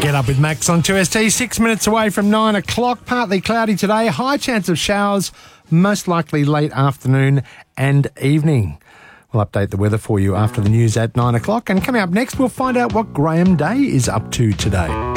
Get up with Max on 2ST, 6 minutes away from 9 o'clock. Partly cloudy today, high chance of showers, most likely late afternoon and evening. We'll update the weather for you after the news at 9 o'clock. And coming up next, we'll find out what Graham Day is up to today.